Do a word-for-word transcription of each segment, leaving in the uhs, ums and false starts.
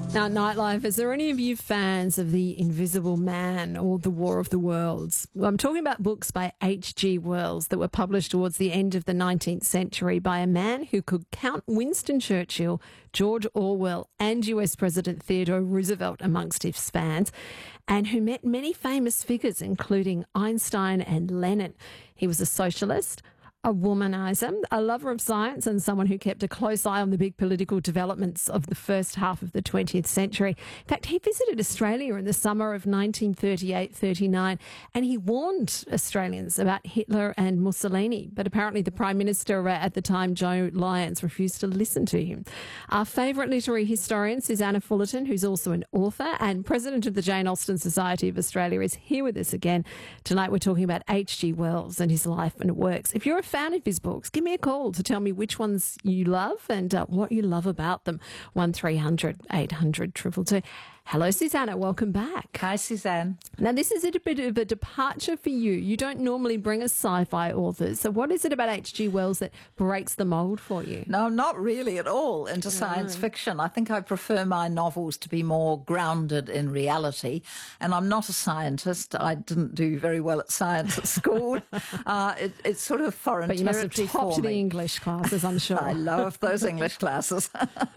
Now, Nightlife, is there any of you fans of The Invisible Man or The War of the Worlds? Well, I'm talking about books by H G Wells that were published towards the end of the nineteenth century by a man who could count Winston Churchill, George Orwell and U S President Theodore Roosevelt amongst his fans, and who met many famous figures, including Einstein and Lenin. He was a socialist, a womanizer, a lover of science, and someone who kept a close eye on the big political developments of the first half of the twentieth century. In fact, he visited Australia in the summer of nineteen thirty-eight thirty-nine, and he warned Australians about Hitler and Mussolini. But apparently the Prime Minister at the time, Joe Lyons, refused to listen to him. Our favourite literary historian, Susanna Fullerton, who's also an author and president of the Jane Austen Society of Australia, is here with us again. Tonight we're talking about H G Wells and his life and works. If you're a fan of his books, give me a call to tell me which ones you love and uh, what you love about them. one three hundred eight hundred two two two. Hello, Susanna. Welcome back. Hi, Suzanne. Now, this is a bit of a departure for you. You don't normally bring us sci-fi authors. So what is it about H G Wells that breaks the mould for you? No, not really at all into science No. fiction. I think I prefer my novels to be more grounded in reality. And I'm not a scientist. I didn't do very well at science at school. uh, it, it's sort of foreign But you must have territory topped for the me. English classes, I'm sure. I love those English classes.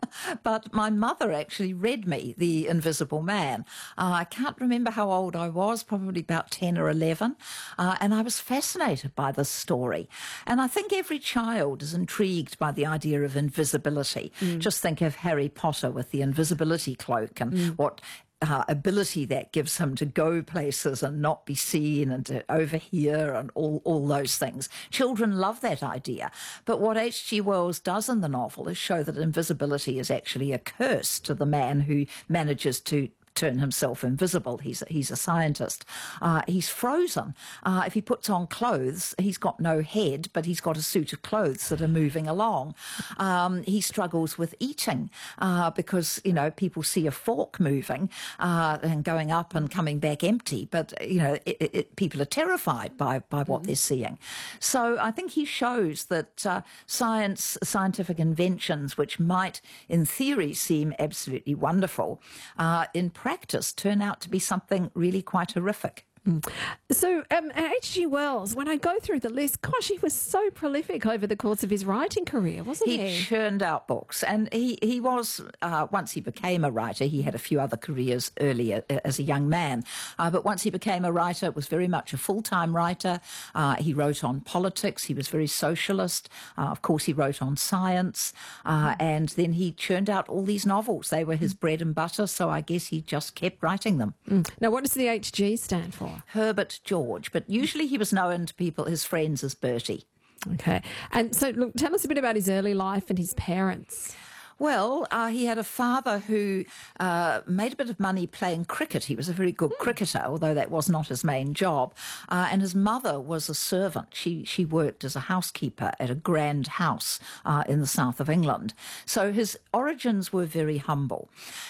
But my mother actually read me The Invisible Man. Uh, I can't remember how old I was, probably about ten or eleven. Uh, and I was fascinated by this story. And I think every child is intrigued by the idea of invisibility. Mm. Just think of Harry Potter with the invisibility cloak and mm. what Uh, ability that gives him to go places and not be seen and to overhear and all, all those things. Children love that idea. But what H G Wells does in the novel is show that invisibility is actually a curse to the man who manages to turn himself invisible. He's a, he's a scientist. Uh, he's frozen. Uh, if he puts on clothes, he's got no head, but he's got a suit of clothes that are moving along. Um, he struggles with eating uh, because, you know, people see a fork moving uh, and going up and coming back empty, but, you know, it, it, people are terrified by, by what mm. they're seeing. So I think he shows that uh, science, scientific inventions, which might in theory seem absolutely wonderful, uh, in practice turn out to be something really quite horrific. Mm. So um, H G Wells, when I go through the list, gosh, he was so prolific over the course of his writing career, wasn't he? He churned out books, and he, he was, uh, once he became a writer, he had a few other careers earlier as a young man, uh, but once he became a writer, it was very much a full-time writer. Uh, he wrote on politics, he was very socialist, uh, of course he wrote on science, uh, mm. and then he churned out all these novels. They were his bread and butter, so I guess he just kept writing them. Mm. Now, what does the H G stand for? Herbert George, but usually he was known to people, his friends, as Bertie. Okay. And so, look, tell us a bit about his early life and his parents. Well, uh, he had a father who uh, made a bit of money playing cricket. He was a very good mm. cricketer, although that was not his main job. Uh, and his mother was a servant. She she worked as a housekeeper at a grand house uh, in the south of England. So his origins were very humble.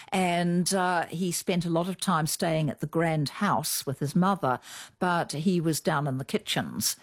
And uh, he spent a lot of time staying at the grand house with his mother, but he was down in the kitchens.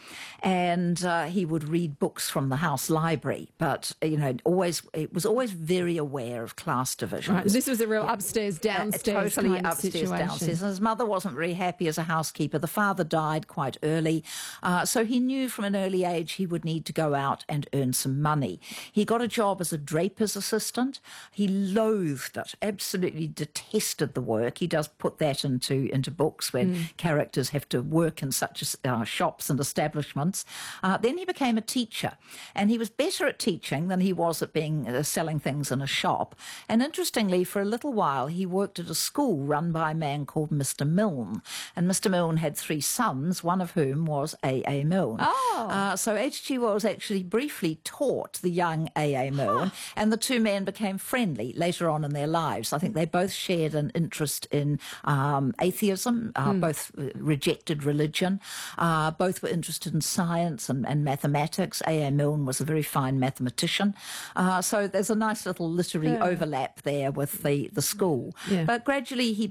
And uh, he would read books from the house library. But, you know, always it was always very very aware of class divisions. Right. This was a real upstairs, downstairs uh, totally kind of upstairs, situation. downstairs. And his mother wasn't very happy as a housekeeper. The father died quite early. Uh, so he knew from an early age he would need to go out and earn some money. He got a job as a draper's assistant. He loathed it, absolutely detested the work. He does put that into, into books when mm. characters have to work in such uh, shops and establishments. Uh, then he became a teacher. And he was better at teaching than he was at being uh, selling things in a shop. And interestingly, for a little while, he worked at a school run by a man called Mister Milne. And Mister Milne had three sons, one of whom was A A Milne. Oh. Uh, so H G Wells actually briefly taught the young A A Milne, huh. and the two men became friendly later on in their lives. I think they both shared an interest in um, atheism, uh, mm. both rejected religion, uh, both were interested in science and, and mathematics. A A Milne was a very fine mathematician. Uh, so there's a nice little literary yeah. overlap there with the, the school. Yeah. But gradually he